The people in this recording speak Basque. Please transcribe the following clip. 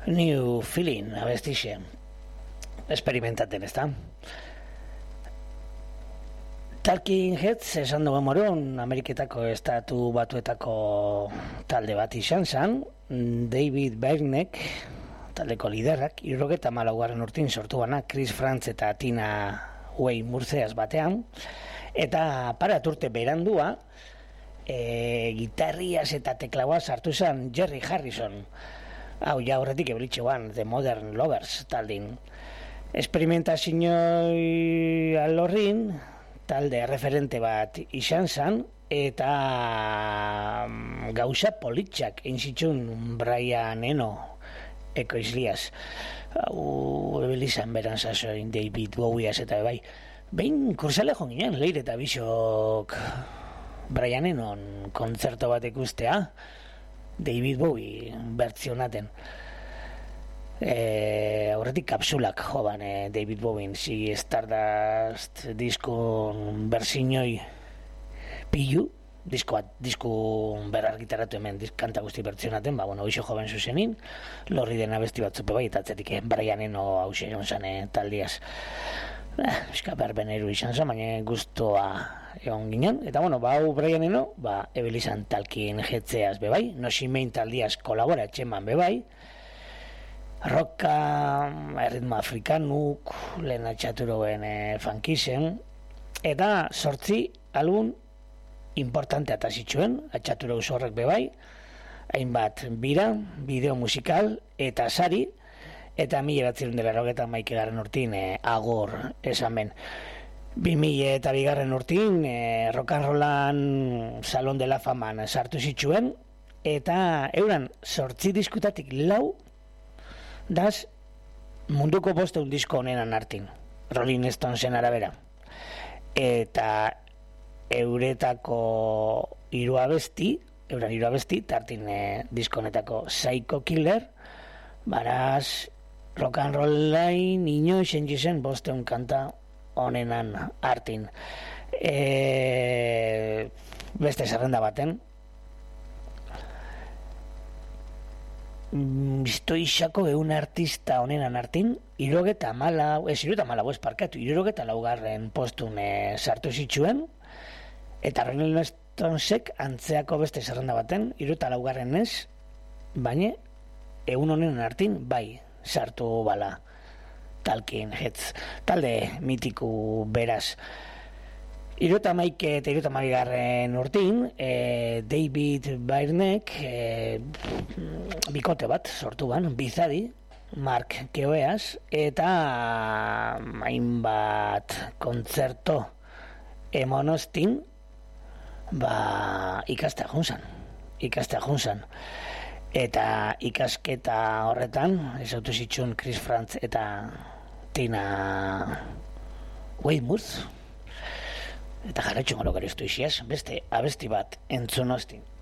New Feeling abestixe. Esperimentaten, ezta? Talking Heads esan dugu moron, Ameriketako estatu batuetako talde bat izan zen, David Byrnek, taldeko liderrak, 74. urtin sortu bana, Chris Frantz eta Tina Wey Murceas batean, eta parat urte berandua, gitarriaz eta teklauaz hartu zen Jerry Harrison. Hau ja horretik ebilitxean The Modern Lovers taldin. Esperimentazioi alorrin, talde referente bat izan zen, eta gauza politxak einzitzun Brian Eno ekoizliaz. Hau ebilizan beran zazoin David Bowieaz eta bai. Behin kursale joan ginen, leire eta bisok Brian Enon kontzerto bat ikustea, David Bowie bertzionaten. Horretik kapsulak joban David Bowie si Stardust diskun berzinoi pilu, disku berargitaratu hemen kanta guzti bertzionaten, oixo joven zuzenin, lorri dena besti batzupe bai, eta atzetik Brian Eno hause jonzan taldiaz. Eskaper beneru izan zen, baina guztua egon ginen. Eta hau Brian Eno, ebilizan Talking Headseaz bebai, Nosimein taldiaz kolabora etxeman bebai, rocka, erritmo afrikanuk, lehen atxaturoen funkizen, eta 8 album importante atazitxuen, atxaturo usorrek bebai, hainbat bira, bideo musikal, eta sari, eta 1980 urtin agor esan ben. 2002 urtin rock and rollan Salon de la Faman sartu zituen, eta euran 8 diskutatik 4 daz munduko 500 disko honenan hartin, Rolling Stonesen arabera. Eta euretako 3 abesti, tartin disko honetako Psycho Killer, baraz rock and roll lain inoiz engizen 500 kanta honenan hartin. Beste zerrenda baten, Iztoixako egun artista honenan hartin, 74. postun sartu zituen, eta Rolling Stonesek antzeako beste zerrenda baten, 74. baina egun honenan hartin, bai, sartu bala Talking Heads, talde mitiku beraz. 71. eta 72. urtin, David Byrnek bikote bat sortu ban, bizadi, Mark Keoeaz, eta hainbat kontzerto emonostin, ikastea junzan. Eta ikasketa horretan, ezautu zitzun Chris Frantz eta Tina Weymouth, eta jarretxun gero gero iziaz, beste abesti bat entzun ostin.